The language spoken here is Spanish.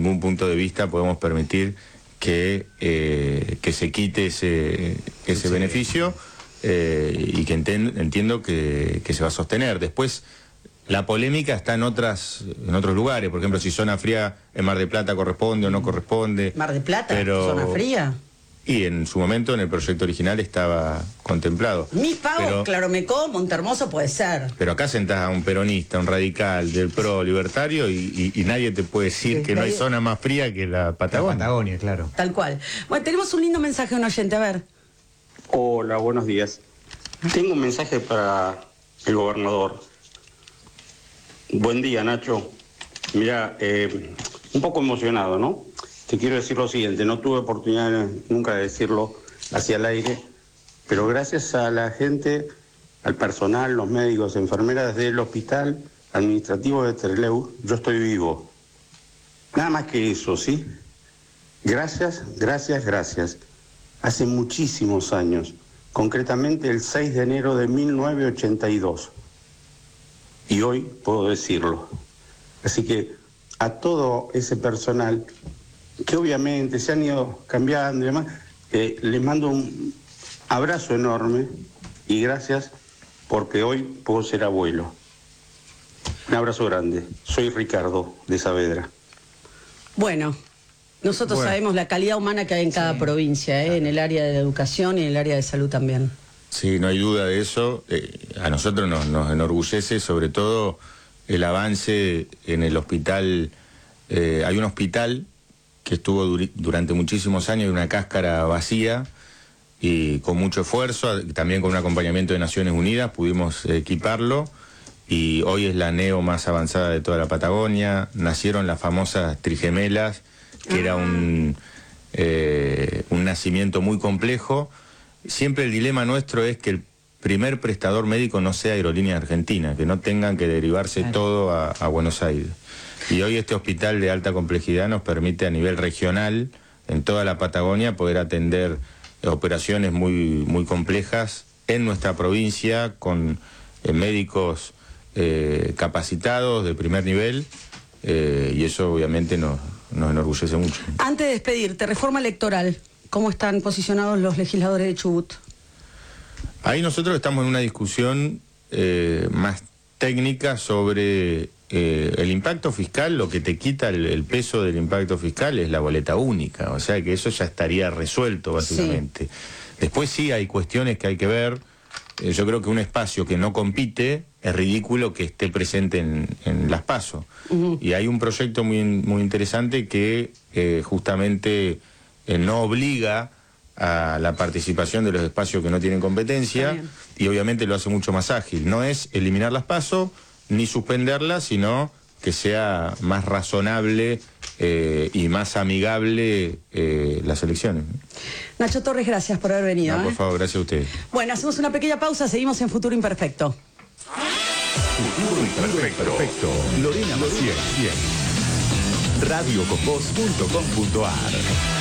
ningún punto de vista podemos permitir que se quite ese beneficio, y que entiendo que se va a sostener. Después, la polémica está en otros lugares. Por ejemplo, si Zona Fría en Mar del Plata corresponde o no corresponde. ¿Mar del Plata? Pero, ¿Zona Fría? Y en su momento, en el proyecto original, estaba contemplado. Mis pagos, Claromecó, Montermoso puede ser. Pero acá sentás a un peronista, un radical, del PRO, libertario, y nadie te puede decir que no hay zona más fría que la Patagonia. La Patagonia, claro. Tal cual. Bueno, tenemos un lindo mensaje de un oyente, a ver. Hola, buenos días. Tengo un mensaje para el gobernador. Buen día, Nacho. Mira, un poco emocionado, ¿no? Te quiero decir lo siguiente, no tuve oportunidad nunca de decirlo hacia el aire, pero gracias a la gente, al personal, los médicos, enfermeras del hospital administrativo de Trelew, yo estoy vivo. Nada más que eso, ¿sí? Gracias, gracias, gracias. Hace muchísimos años, concretamente el 6 de enero de 1982. Y hoy puedo decirlo. Así que a todo ese personal, que obviamente se han ido cambiando y demás, les mando un abrazo enorme y gracias porque hoy puedo ser abuelo. Un abrazo grande. Soy Ricardo de Saavedra. Bueno, nosotros sabemos la calidad humana que hay en cada provincia, en el área de la educación y en el área de salud también. Sí, no hay duda de eso. A nosotros nos enorgullece sobre todo el avance en el hospital. Hay un hospital que estuvo durante muchísimos años en una cáscara vacía, y con mucho esfuerzo, también con un acompañamiento de Naciones Unidas, pudimos equiparlo, y hoy es la neo más avanzada de toda la Patagonia. Nacieron las famosas trigemelas, que era un nacimiento muy complejo. Siempre el dilema nuestro es que el primer prestador médico no sea Aerolíneas Argentinas, que no tengan que derivarse todo a Buenos Aires. Y hoy este hospital de alta complejidad nos permite a nivel regional, en toda la Patagonia, poder atender operaciones muy complejas en nuestra provincia, con médicos capacitados de primer nivel, y eso obviamente nos enorgullece mucho. Antes de despedirte, reforma electoral, ¿cómo están posicionados los legisladores de Chubut? Ahí nosotros estamos en una discusión más técnica sobre el impacto fiscal. Lo que te quita el peso del impacto fiscal es la boleta única, o sea que eso ya estaría resuelto básicamente. Sí. Después sí hay cuestiones que hay que ver. Yo creo que un espacio que no compite es ridículo que esté presente en las PASO. Y hay un proyecto muy interesante que justamente no obliga a la participación de los espacios que no tienen competencia, y obviamente lo hace mucho más ágil. No es eliminar las PASO ni suspenderlas, sino que sea más razonable y más amigable las elecciones. Nacho Torres, gracias por haber venido. No, por favor, gracias a ustedes. Bueno, hacemos una pequeña pausa, seguimos en Futuro Imperfecto. Futuro Imperfecto. Lorena Maciel. Radioconvoz.com.ar